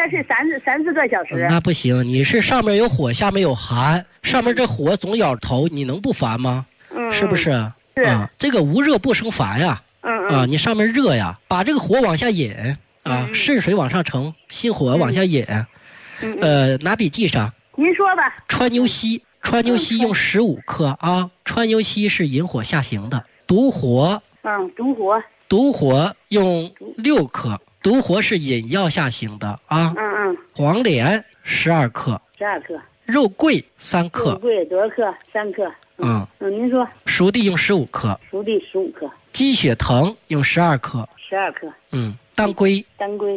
才睡三四个小时。 那不行，你是上面有火，下面有寒，上面这火总咬头，你能不烦吗？是不是？ 是这个无热不生烦呀。你上面热呀，把这个火往下引啊，肾水往上盛，心火往下引。拿笔记上。 您说吧。 川牛膝用15克啊，川牛膝是引火下行的。独活。独活用6克，独活是引药下行的啊。黄连12克。肉桂3克。 肉桂多少克？3克。您说。 熟地用15克。鸡血藤用12克。当归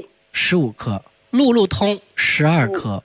15克。路路通12克。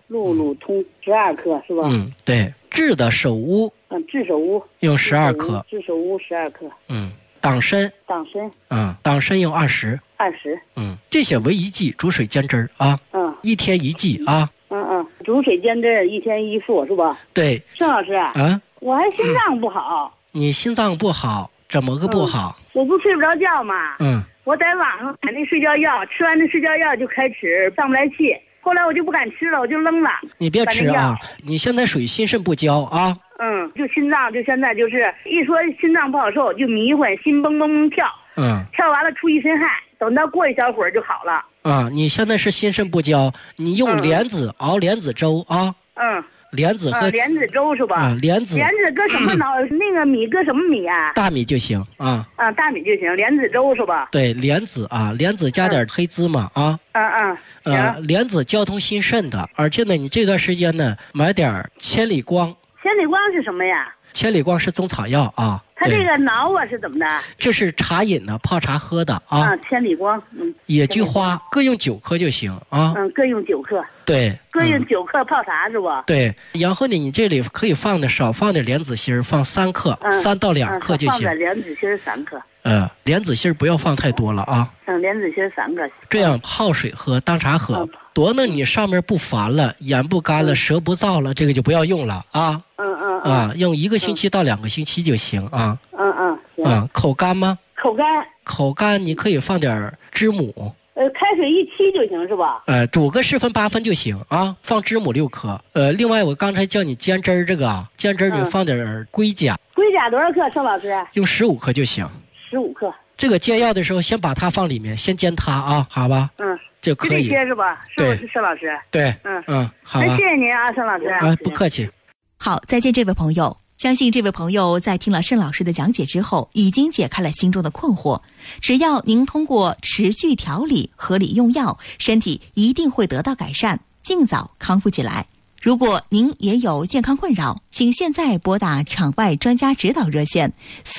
12克是吧？ 对。炙的手乌。 炙手乌用12克。党参用20。这些为一剂，煮水煎汁啊。1天1剂啊。 煮水煎汁1天1副是吧？ 对。 盛老师我还心脏不好。 你心脏不好，怎么个不好？ 我不睡不着觉嘛。我在网上买那睡觉药，吃完那睡觉药就开始上不来气，后来我就不敢吃了，我就扔了。你别吃啊！ 你现在属于心肾不交啊。 就心脏就现在就是一说心脏不好受就迷混，心蹦蹦蹦跳。跳完了出一身汗，等到过一小会儿就好了。 你现在是心肾不交，你用莲子熬莲子粥啊。莲子和莲子粥是吧？莲子搁什么那个米搁什么米啊？ 大米就行啊。 大米就行，莲子粥是吧？ 对，莲子啊，莲子加点黑芝麻啊。莲子交通心肾的，而且呢，你这段时间呢，买点千里光。 千里光是什么呀？ 千里光是中草药啊。 它这个挠是怎么的？ 这是茶饮的，泡茶喝的啊。 千里光。 野菊花各用9克就行啊。 各用9克。 对。 各用9克泡茶是吧？ 对。然后呢，你这里可以少放点莲子心，放3克，3到2克就行。 放点莲子心3克。 莲子心不要放太多了啊。 莲子心3个。 这样泡水喝，当茶喝，多呢你上面不烦了，眼不干了，舌不燥了，这个就不要用了啊。用1个星期到2个星期就行啊。口干吗？口干你可以放点知母。 开水一沏就行是吧？ 煮个10分8分就行啊。放知母6克。另外我刚才叫你煎汁儿，这个煎汁儿你放点龟甲。 龟甲多少克，盛老师？ 用15克就行。 15克。这个煎药的时候，先把它放里面，先煎它啊，好吧？就可以。 这些是吧？ 对， 盛老师。 对。好吧。 那谢谢您啊，盛老师。 不客气。 好，再见，这位朋友。相信这位朋友在听了盛老师的讲解之后，已经解开了心中的困惑。只要您通过持续调理、合理用药，身体一定会得到改善，尽早康复起来。如果您也有健康困扰，请现在拨打场外专家指导热线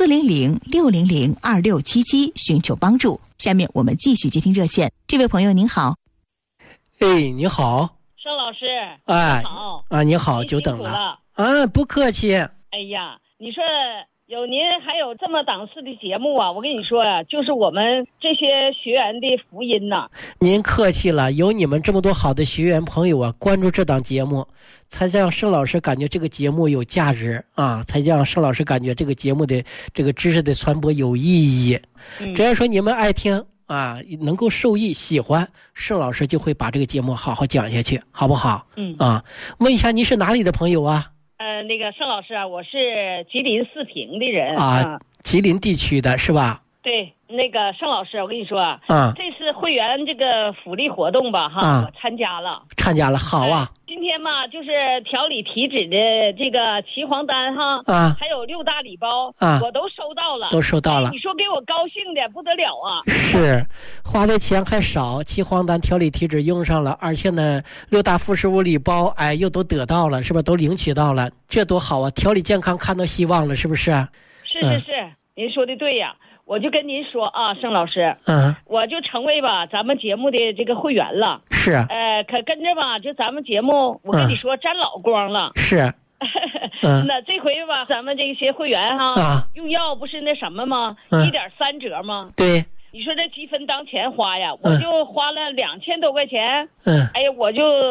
400-600-2677寻求帮助。下面我们继续接听热线。这位朋友您好。 你好。 盛老师。 好。你好，久等了。不客气。 哎呀，你说有您还有这么档次的节目啊，我跟你说呀，就是我们这些学员的福音呐。 您客气了，有你们这么多好的学员朋友啊，关注这档节目，才让盛老师感觉这个节目有价值啊，才让盛老师感觉这个节目的这个知识的传播有意义。只要说你们爱听啊，能够受益喜欢，盛老师就会把这个节目好好讲下去，好不好？问一下您是哪里的朋友啊？ 那个盛老师啊，我是吉林四平的人吉林地区的是吧？ 对，那个盛老师，我跟你说这次会员这个福利活动吧我参加了， 好啊。 今天嘛，就是调理体脂的这个岐黄丹还有6大礼包我都收到了，你说给我高兴的不得了啊！ 是，花的钱还少，岐黄丹调理体脂用上了，而且呢6大副食物礼包又都得到了，是不是都领取到了？这多好啊！调理健康看到希望了，是不是？ 是，您说的对呀。我就跟您说啊，盛老师，我就成为吧咱们节目的这个会员了。 是。 可跟着吧，就咱们节目，我跟你说沾老光了。 是。 那这回吧，咱们这些会员用药不是那什么吗？1点3折吗？ 对。 你说这积分当钱花呀，我就花了2000多块钱。哎呀，我就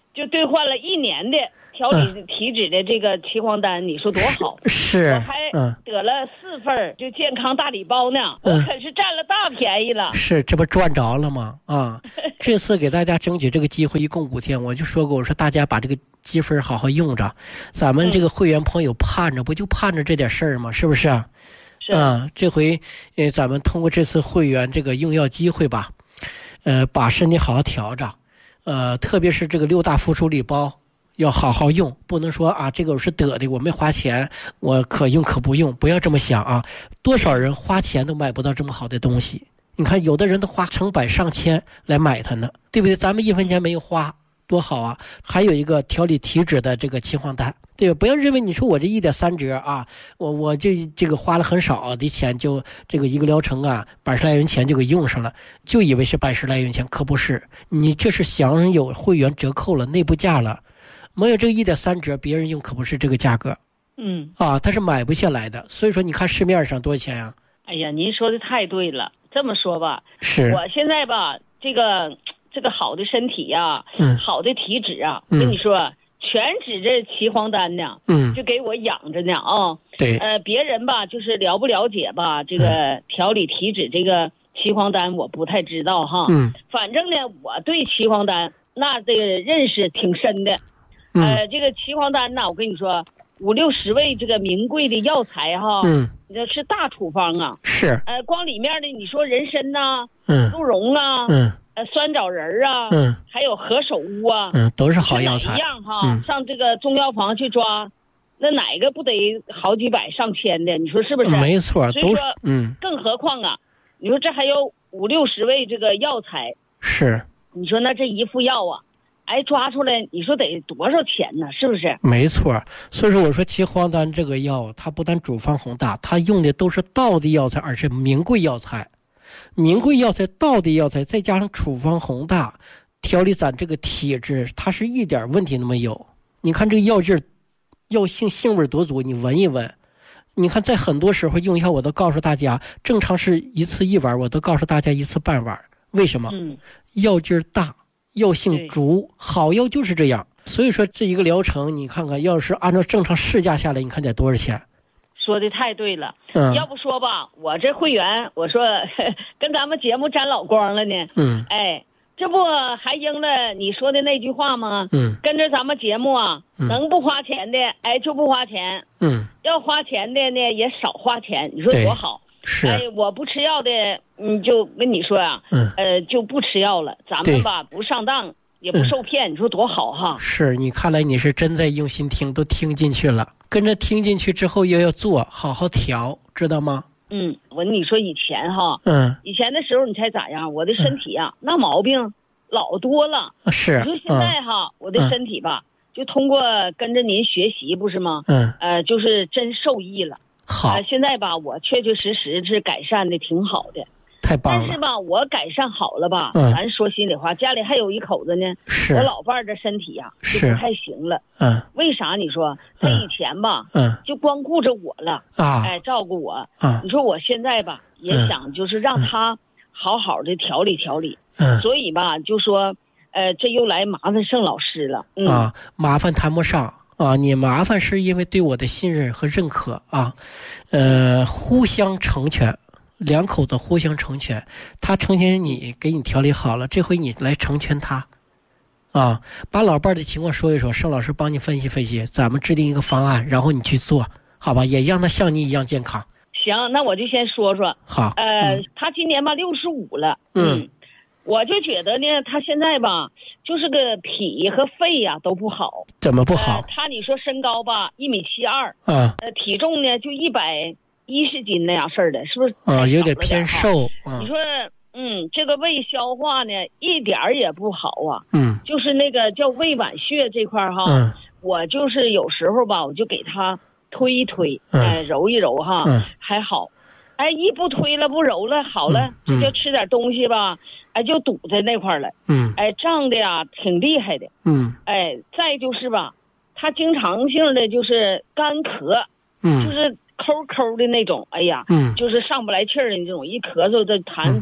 就兑换了1年的调理体脂的这个岐黄丹，你说多好？ 是， 我还得了4份就健康大礼包呢，我可是占了大便宜了。 是，这不赚着了吗？啊，这次给大家争取这个机会，一共5天，我就说过，我说大家把这个积分好好用着，咱们这个会员朋友盼着，不就盼着这点事儿吗？是不是啊？ 是啊，这回咱们通过这次会员这个用药机会吧，把身体好好调着，特别是这个6大附属礼包。要好好用，不能说啊，这个我是得的，我没花钱，我可用可不用，不要这么想啊！多少人花钱都买不到这么好的东西，你看有的人都花成百上千来买它呢，对不对？咱们1分钱没有花，多好啊！还有一个调理体脂的这个岐黄丹，对吧？不要认为你说我这1.3折啊，我这个花了很少的钱，就这个一个疗程啊，80来元钱就给用上了，就以为是80来元钱，可不是，你这是享有会员折扣了，内部价了。没有这个1.3折，别人用可不是这个价格，他是买不下来的。所以说，你看市面上多少钱呀？ 哎呀，您说的太对了。这么说吧， 是我现在吧，这个好的身体呀，好的体脂啊，跟你说，全指着岐黄丹呢，就给我养着呢啊。 对， 别人吧，就是了不了解吧，这个调理体脂这个岐黄丹，我不太知道哈。反正呢，我对岐黄丹那这个认识挺深的。这个岐黄丹呢，我跟你说，5、60味这个名贵的药材哈，这是大处方啊。 是。 光里面的你说人参呐，鹿茸啊，酸枣仁啊，还有何首乌啊， 都是好药材。 一样哈，上这个中药房去抓，那哪个不得好几百上千的？你说是不是？ 没错， 所以说，更何况啊，你说这还有5、60味这个药材， 是。 你说那这一副药啊。抓出来，你说得多少钱呢？是不是？ 没错，所以说我说岐黄丹这个药，它不但主方宏大，它用的都是道地药材，而是名贵药材。名贵药材、道地药材，再加上处方宏大，调理咱这个体质，它是一点问题都没有。你看这个药劲儿，药性味多足，你闻一闻。你看在很多时候用药，我都告诉大家，正常是1次1碗，我都告诉大家1次半碗。为什么？药劲儿大。药性足，好药就是这样。所以说这一个疗程，你看看，要是按照正常市价下来，你看得多少钱？ 说的太对了。要不说吧，我这会员，我说跟咱们节目沾老光了呢。这不还应了你说的那句话吗？跟着咱们节目啊，能不花钱的，就不花钱。要花钱的呢，也少花钱。你说多好。 是， 我不吃药的，就跟你说呀，就不吃药了。咱们吧，不上当，也不受骗，你说多好哈。 是，你看来你是真在用心听，都听进去了。跟着听进去之后，要做，好好调，知道吗？ 你说以前哈，以前的时候你猜咋样？我的身体啊，那毛病老多了。 是， 你说现在哈，我的身体吧，就通过跟着您学习，不是吗？就是真受益了。 好， 现在吧，我确确实实是改善的挺好的， 太棒了。 但是吧，我改善好了吧，咱说心里话，家里还有一口子呢， 是我老伴儿这身体呀，就不太行了。为啥？你说他以前吧，就光顾着我了，照顾我。你说我现在吧，也想就是让他好好的调理调理。所以吧，就说，这又来麻烦盛老师了。 麻烦谈不上。你麻烦是因为对我的信任和认可啊，互相成全，两口子互相成全，他成全你，给你调理好了，这回你来成全他，把老伴的情况说一说，盛老师帮你分析分析，咱们制定一个方案，然后你去做，好吧？也让他像你一样健康。 行，那我就先说说。 好， 他今年吧65了，我就觉得呢，他现在吧，就是个脾和肺呀都不好。 怎么不好？ 他你说身高吧1.72米，体重呢就110斤那样式儿的，是不是？ 有点偏瘦。 你说，这个胃消化呢一点儿也不好啊。就是那个叫胃脘穴这块哈，我就是有时候吧，我就给他推一推，揉一揉哈，还好。一不推了不揉了，好了，就吃点东西吧，就堵在那块了，胀的呀挺厉害的，再就是吧，他经常性的就是干咳，就是抠抠的那种，就是上不来气儿的那种，一咳嗽就痰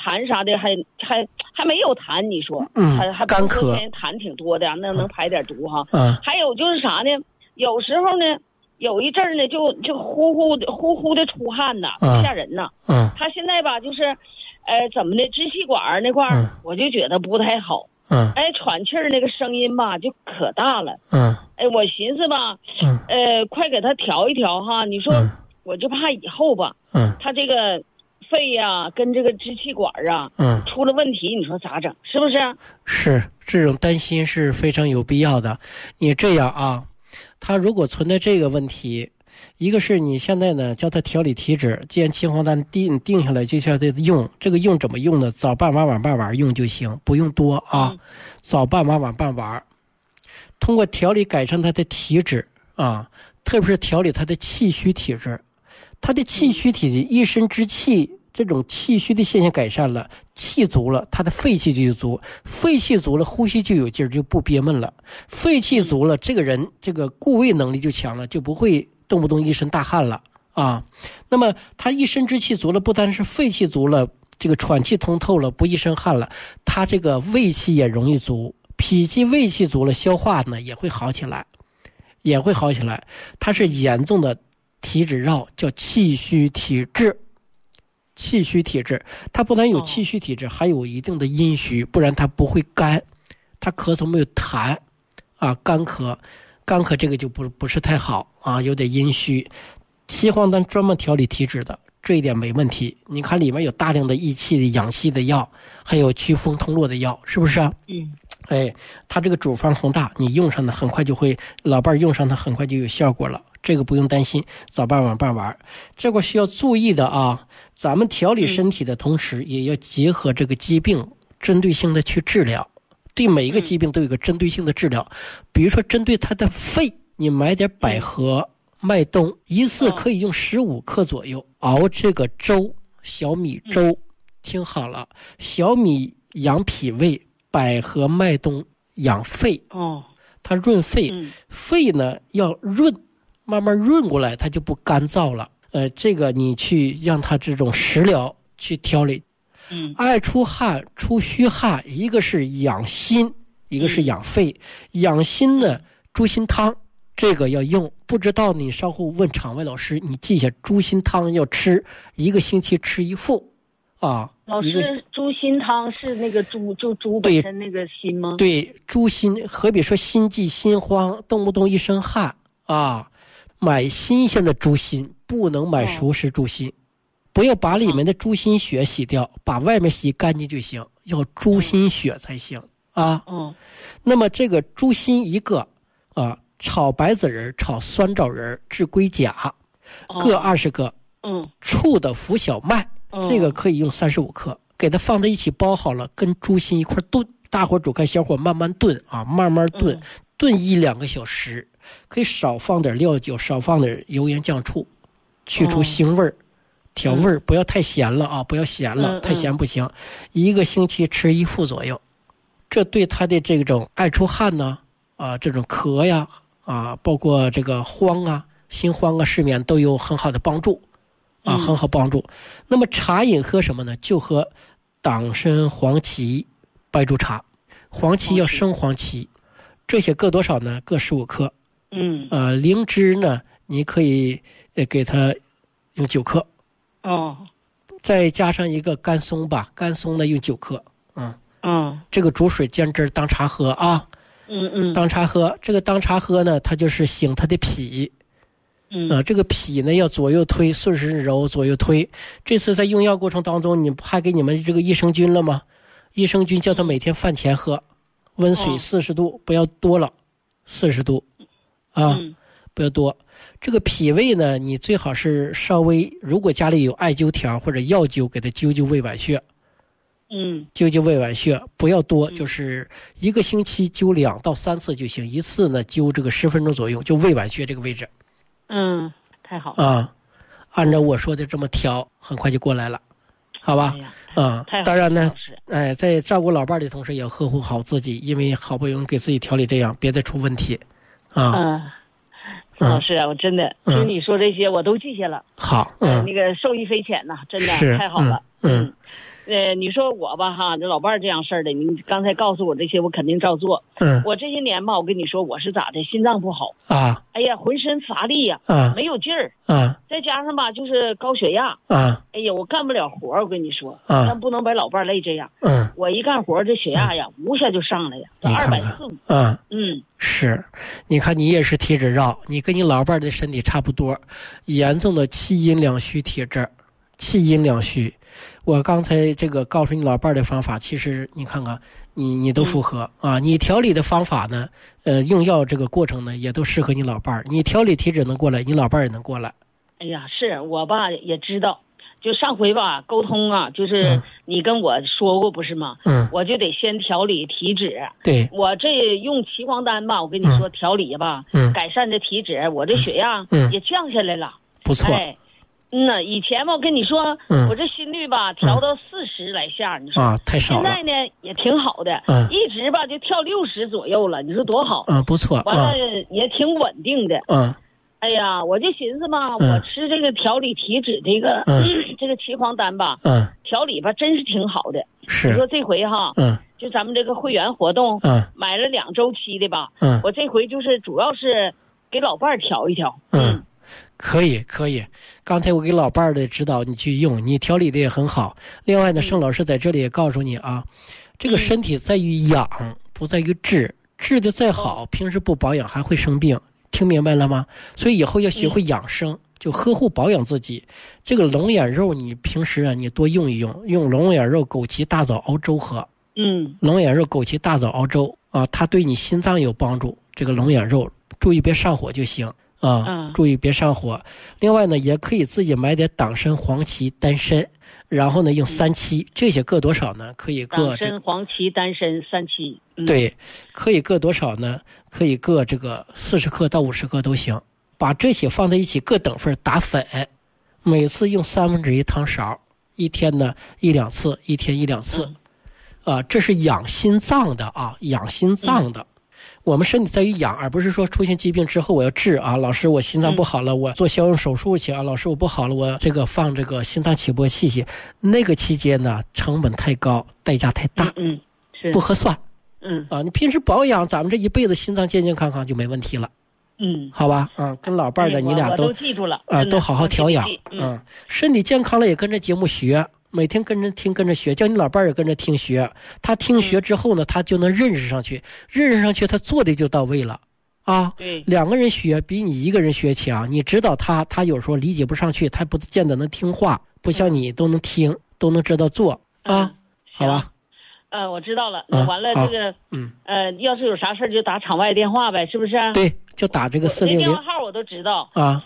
痰啥的还没有痰，你说，还干咳， 痰挺多的，那能排点毒哈。还有就是啥呢？有时候呢，有一阵儿呢，就呼呼的出汗呐，吓人呐。他现在吧，就是，怎么的，支气管那块儿，我就觉得不太好。喘气儿那个声音吧，就可大了。我寻思吧，快给他调一调哈。你说，我就怕以后吧，他这个肺呀，跟这个支气管啊，出了问题，你说咋整？是不是？ 是，这种担心是非常有必要的。你这样啊，他如果存在这个问题，一个是你现在呢叫他调理体脂，既然青黄丹定下来就叫他用，这个用怎么用呢？早半碗晚半碗用就行，不用多啊。早半碗晚半碗，通过调理改善他的体脂啊，特别是调理他的气虚体质。他的气虚体质，一身之气，这种气虚的现象改善了，气足了，他的肺气就足，肺气足了，呼吸就有劲儿，就不憋闷了。肺气足了，这个人这个固胃能力就强了，就不会动不动一身大汗了啊。那么他一身之气足了，不单是肺气足了，这个喘气通透了，不一身汗了，他这个胃气也容易足，脾气胃气足了，消化呢也会好起来，他是严重的体脂绕，叫气虚体质。气虚体质，它不但有气虚体质，还有一定的阴虚，不然它不会干，它咳嗽没有痰啊，干咳这个就不是太好啊，有点阴虚。西黄丹专门调理体质的，这一点没问题。你看里面有大量的益气的养息的药，还有祛风通络的药，是不是啊？它这个主方宏大，你用上的很快就会，老伴用上它很快就有效果了，这个不用担心，早半晚半碗。这块需要注意的啊，咱们调理身体的同时，也要结合这个疾病针对性的去治疗，对每一个疾病都有个针对性的治疗。比如说针对他的肺，你买点百合、麦冬，一次可以用15克左右，熬这个粥，小米粥。听好了，小米养脾胃，百合麦冬养肺。它润肺，肺呢要润，慢慢润过来，它就不干燥了。这个你去让它这种食疗去调理。爱出汗、出虚汗，一个是养心，一个是养肺。养心呢，猪心汤这个要用，不知道你稍后问场外老师，你记下猪心汤要吃1个星期吃1副啊。 老师，猪心汤是那个猪本身那个心吗？ 对，猪心，何必说心悸心慌，动不动一身汗啊？买新鲜的猪心，不能买熟食猪心，不要把里面的猪心血洗掉，把外面洗干净就行，要猪心血才行啊。那么这个猪心1个啊，炒白子仁、炒酸枣仁治龟甲，各20个。醋的浮小麦。这个可以用35克，给它放在一起包好了，跟猪心一块炖，大火煮开，小火慢慢炖啊，慢慢炖，炖1-2个小时，可以少放点料酒，少放点油盐酱醋，去除腥味儿，调味儿，不要太咸了啊，不要咸了，太咸不行。1个星期吃1副左右，这对他的这种爱出汗呢啊，这种咳呀啊，包括这个慌啊、心慌啊、失眠都有很好的帮助。很好帮助。那么茶饮喝什么呢？就喝党参、黄芪、白术茶。黄芪要生黄芪，这些各多少呢？各15克。灵芝呢，你可以给它用9克。再加上一个甘松吧，甘松呢用9克。这个煮水煎汁当茶喝啊。当茶喝，这个当茶喝呢，它就是醒它的脾。这个脾呢要左右推，顺时揉，左右推。这次在用药过程当中，你不还给你们这个益生菌了吗？益生菌叫他每天饭前喝，温水40度，不要多了，40度啊，不要多。这个脾胃呢，你最好是稍微，如果家里有艾灸条或者药灸，给它灸胃脘穴。灸胃脘穴，不要多，就是1个星期灸2到3次就行，一次呢灸这个10分钟左右，就胃脘穴这个位置。 太好了啊！按照我说的这么调，很快就过来了，好吧？当然呢，在照顾老伴的同时，也要呵护好自己，因为好不容易给自己调理这样，别再出问题啊！ 老师啊，我真的听你说这些，我都记下了。 好， 那个受益匪浅呐，真的太好了。 你说我吧哈，这老伴儿这样事儿的，你刚才告诉我这些，我肯定照做。我这些年吧，我跟你说，我是咋的，心脏不好啊， 哎呀，浑身乏力呀，没有劲儿再加上吧，就是高血压哎呀，我干不了活我跟你说但不能把老伴儿累这样。我一干活，这血压呀，一下就上来呀，245。 是，你看你也是体质绕，你跟你老伴儿的身体差不多，严重的气阴两虚体质，气阴两虚。我刚才这个告诉你老伴儿的方法，其实你看看，你都符合啊。你调理的方法呢，用药这个过程呢，也都适合你老伴儿。你调理体质能过来，你老伴儿也能过来。 哎呀，是我吧也知道，就上回吧沟通啊，就是你跟我说过不是吗？我就得先调理体质。 对， 我这用岐黄丹吧，我跟你说调理吧，改善这体质，我这血压也降下来了。 不错。 以前吧，我跟你说，我这心率吧调到40来下，你说太少了。 现在呢也挺好的，一直吧就跳60左右了，你说多好。 不错。 完了也挺稳定的。哎呀，我就寻思吧，我吃这个调理体脂这个这个岐黄丹吧，调理吧真是挺好的。 是。 你说这回哈，就咱们这个会员活动，买了2周期的吧，我这回就是主要是给老伴儿调一调。 可以，刚才我给老伴儿的指导你去用，你调理的也很好。另外呢，盛老师在这里也告诉你啊，这个身体在于养，不在于治，治的再好，平时不保养还会生病，听明白了吗？所以以后要学会养生，就呵护保养自己。这个龙眼肉你平时啊你多用一用，用龙眼肉枸杞大枣熬粥喝。龙眼肉枸杞大枣熬粥啊，它对你心脏有帮助。这个龙眼肉注意别上火就行。注意别上火。另外呢，也可以自己买点党参、黄芪、丹参，然后呢用3七，这些各多少呢？可以各党参、黄芪、丹参3七。 对，可以各多少呢？可以各这个40克到50克都行。把这些放在一起各等份打粉，每次用1/3汤勺，一天呢1-2次，一天1-2次。这是养心脏的啊，养心脏的。我们身体在于养，而不是说出现疾病之后我要治啊。老师，我心脏不好了，我做消融手术去啊。老师，我不好了，我这个放这个心脏起搏器械，那个期间呢，成本太高，代价太大，不合算。你平时保养，咱们这一辈子心脏健健康康就没问题了。好吧，跟老伴儿的你俩都记住了都好好调养。身体健康了也跟着节目学。每天跟着听跟着学，叫你老伴儿也跟着听学，他听学之后呢，他就能认识上去，他做的就到位了啊。 对 ，2个人学比你1个人学强，你指导他有时候理解不上去，他不见得能听话，不像你都能听，都能知道做啊。好吧。 我知道了。完了这个要是有啥事就打场外电话呗，是不是？ 对，就打这个400。 电话号我都知道啊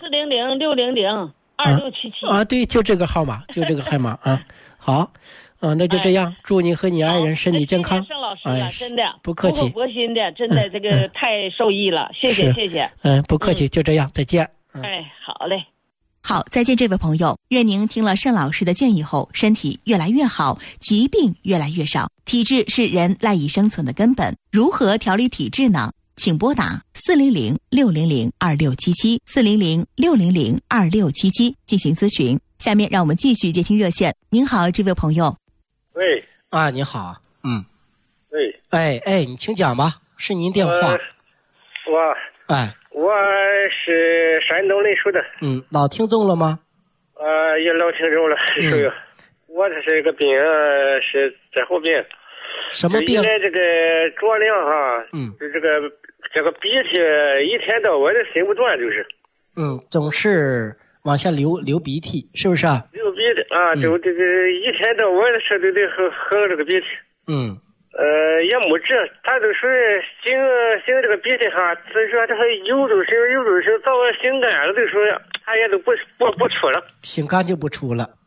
，400-600-2677。 对，就这个号码，就这个号码啊。好，那就这样，祝你和你爱人身体健康。 谢谢盛老师了，真的不客气， 博心的，真的这个太受益了，谢谢。 不客气，就这样，再见。 好嘞。 好，再见，这位朋友，愿您听了盛老师的建议后，身体越来越好，疾病越来越少。体质是人赖以生存的根本，如何调理体质呢？请拨打400-600-2677，400-600-2677进行咨询。下面让我们继续接听热线。您好，这位朋友。 喂。 你好。 喂。 你请讲吧，是您电话。 我是山东衢树的。 老听众了吗？ 也老听众了。我这是个病，是这后病。 什么病？ 现在这个着凉哈，就这个鼻涕一天到晚的擤不断，就是。 总是往下流鼻涕，是不是啊？ 流鼻涕啊，就这个一天到晚的是都得喝这个鼻涕。也没治，他都说擤这个鼻涕哈，所以说他有的时候早晚擤干了，就说他也都不出了， 擤干就不出了。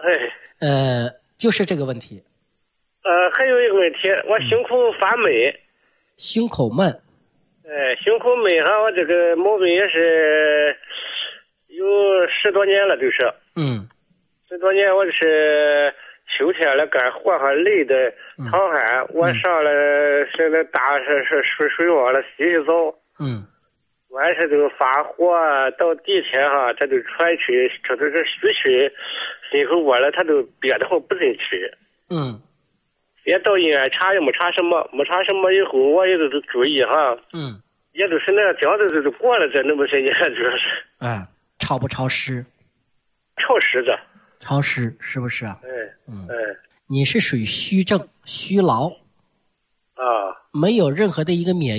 就是这个问题。 还有一个问题，我胸口发闷。 胸口闷。 胸口闷哈，我这个毛病也是有10多年了，就是。10多年，我就是秋天了干活哈，累的淌汗，我上了现在大是水汪了洗澡。晚上就发火，到地铁哈，他就喘气，这都是虚气，心口窝了，他都憋得慌不进去。 也到医院查也没查什么，以后我也都注意哈。也都是那个这样子都过了这那么些年，主要是。 潮不潮湿？ 潮湿的。 潮湿是不是啊？你是属于虚症虚劳。没有任何的一个免疫